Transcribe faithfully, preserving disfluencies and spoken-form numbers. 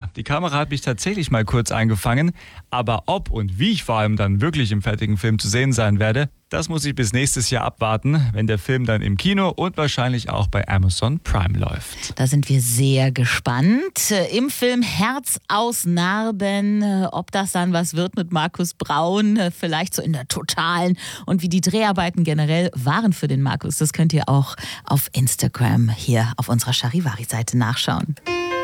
die Kamera hat mich tatsächlich mal kurz eingefangen, aber ob und wie ich vor allem dann wirklich im fertigen Film zu sehen sein werde, das muss ich bis nächstes Jahr abwarten, wenn der Film dann im Kino und wahrscheinlich auch bei Amazon Prime läuft. Da sind wir sehr gespannt. Im Film Herz aus Narben, ob das dann was wird mit Markus Braun, vielleicht so in der Totalen, und wie die Dreharbeiten generell waren für den Markus, das könnt ihr auch auf Instagram hier auf unserer Charivari-Seite nachschauen.